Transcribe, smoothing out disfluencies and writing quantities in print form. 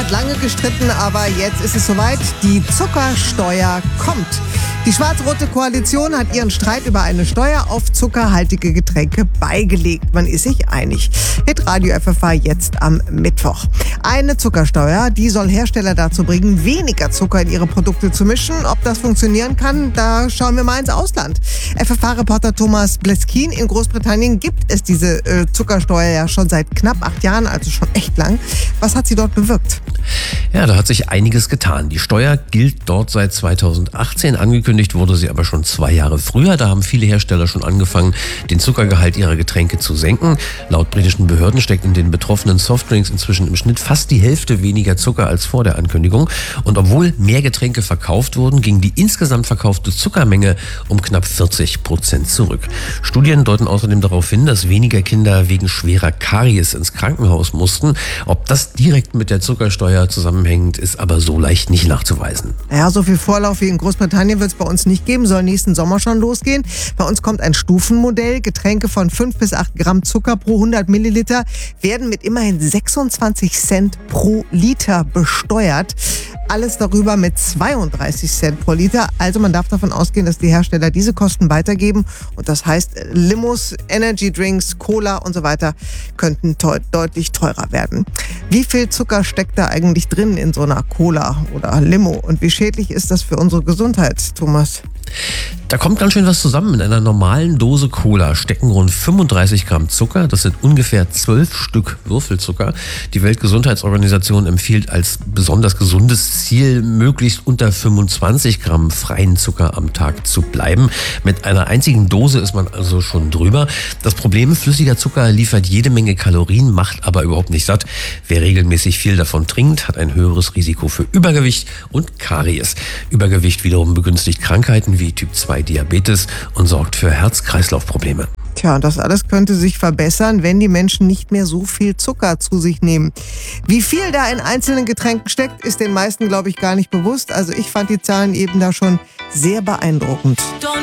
hat lange gestritten, aber jetzt ist es soweit. Die Zuckersteuer kommt. Die schwarz-rote Koalition hat ihren Streit über eine Steuer auf zuckerhaltige Getränke beigelegt. Man ist sich einig. Hitradio FFH jetzt am Mittwoch. Eine Zuckersteuer, die soll Hersteller dazu bringen, weniger Zucker in ihre Produkte zu mischen. Ob das funktionieren kann, da schauen wir mal ins Ausland. FFH-Reporter Thomas Bleskin: In Großbritannien gibt es diese Zuckersteuer ja schon seit knapp 8 Jahren, also schon echt lang. Was hat sie dort bewirkt? Ja, da hat sich einiges getan. Die Steuer gilt dort seit 2018. Angekündigt wurde sie aber schon 2 Jahre früher. Da haben viele Hersteller schon angefangen, den Zuckergehalt ihrer Getränke zu senken. Laut britischen Behörden steckt in den betroffenen Softdrinks inzwischen im Schnitt fast die Hälfte weniger Zucker als vor der Ankündigung. Und obwohl mehr Getränke verkauft wurden, ging die insgesamt verkaufte Zuckermenge um knapp 40% zurück. Studien deuten außerdem darauf hin, dass weniger Kinder wegen schwerer Karies ins Krankenhaus mussten. Ob das direkt mit der Zuckersteuer zusammenhängt, ist aber so leicht nicht nachzuweisen. Ja, so viel Vorlauf wie in Großbritannien wird es bei uns nicht geben, soll nächsten Sommer schon losgehen. Bei uns kommt ein Stufenmodell. Getränke von 5 bis 8 Gramm Zucker pro 100 Milliliter werden mit immerhin 26 Cent pro Liter besteuert. Alles darüber mit 32 Cent pro Liter. Also man darf davon ausgehen, dass die Hersteller diese Kosten weitergeben. Und das heißt, Limos, Energy Drinks, Cola und so weiter könnten deutlich teurer werden. Wie viel Zucker steckt da eigentlich drin in so einer Cola oder Limo? Und wie schädlich ist das für unsere Gesundheit, Thomas? Da kommt ganz schön was zusammen. In einer normalen Dose Cola stecken rund 35 Gramm Zucker. Das sind ungefähr 12 Stück Würfelzucker. Die Weltgesundheitsorganisation empfiehlt als besonders gesundes Ziel, möglichst unter 25 Gramm freien Zucker am Tag zu bleiben. Mit einer einzigen Dose ist man also schon drüber. Das Problem: flüssiger Zucker liefert jede Menge Kalorien, macht aber überhaupt nicht satt. Wer regelmäßig viel davon trinkt, hat ein höheres Risiko für Übergewicht und Karies. Übergewicht wiederum begünstigt Krankheiten wie Typ 2 Diabetes und sorgt für Herz-Kreislauf-Probleme. Tja, das alles könnte sich verbessern, wenn die Menschen nicht mehr so viel Zucker zu sich nehmen. Wie viel da in einzelnen Getränken steckt, ist den meisten, glaube ich, gar nicht bewusst. Also ich fand die Zahlen eben da schon sehr beeindruckend.